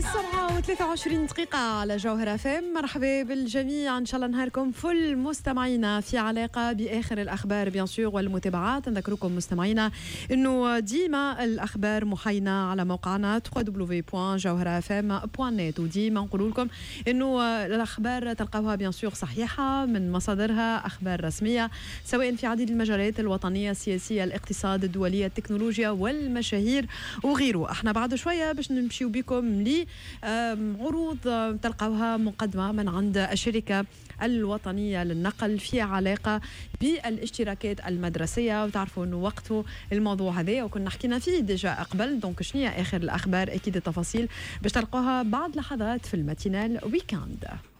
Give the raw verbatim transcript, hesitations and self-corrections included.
السبعة وثلاثة وعشرين دقيقة على جوهرة اف ام. مرحبا بالجميع، ان شاء الله نهاركم فل. مستمعينا في علاقة بآخر الأخبار بيان سور والمتابعات، نذكركم مستمعينا انه ديما الأخبار محينة على موقعنا دبليو دبليو دبليو دوت جوهرة اف ام دوت نت، وديما نقول لكم انه الأخبار تلقاوها بيان سور صحيحة من مصادرها، أخبار رسمية سواء في عديد المجالات الوطنية، السياسية، الاقتصاد، الدولية، التكنولوجيا والمشاهير وغيره. احنا بعد شوية باش نمشيو بكم لعروض تلقاوها مقدمة من عند الشركة الوطنية للنقل في علاقة بالاشتراكات المدرسية، وتعرفوا انه وقته الموضوع هذا وكنا حكينا فيه ديجا قبل. دونك شنو هي اخر الاخبار؟ اكيد التفاصيل باش تلقوها بعد لحظات في الماتينال ويكاند.